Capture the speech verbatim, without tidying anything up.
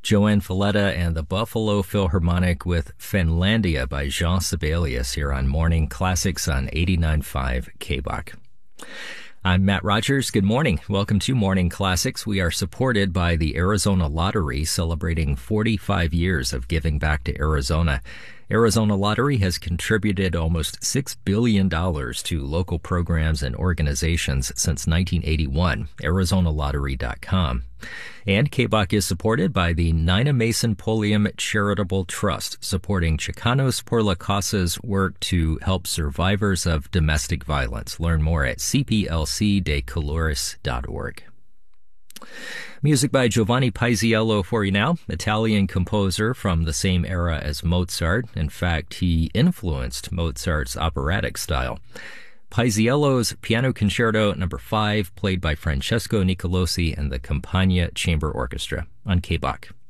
Joanne Falletta and the Buffalo Philharmonic with Finlandia by Jean Sibelius here on Morning Classics on eighty-nine point five K B O C. I'm Matt Rogers. Good morning. Welcome to Morning Classics. We are supported by the Arizona Lottery, celebrating forty-five years of giving back to Arizona. Arizona Lottery has contributed almost six billion dollars to local programs and organizations since nineteen eighty-one. Arizona Lottery dot com. And K B O C is supported by the Nina Mason Pulliam Charitable Trust, supporting Chicanos por la Causa's work to help survivors of domestic violence. Learn more at c p l c de colores dot org. Music by Giovanni Paisiello for you now, Italian composer from the same era as Mozart. In fact, he influenced Mozart's operatic style. Paisiello's Piano Concerto number five, played by Francesco Nicolosi and the Campagna Chamber Orchestra on K B O C.